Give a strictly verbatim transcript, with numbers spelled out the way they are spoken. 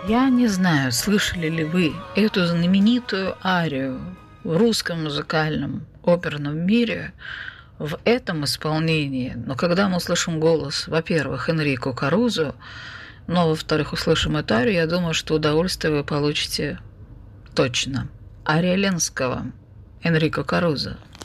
Я не знаю, слышали ли вы эту знаменитую арию в русском музыкальном оперном мире в этом исполнении, но когда мы услышим голос, во-первых, Энрико Карузо, но, во-вторых, услышим эту арию, я думаю, что удовольствие вы получите точно. Ария Ленского, Энрико Карузо.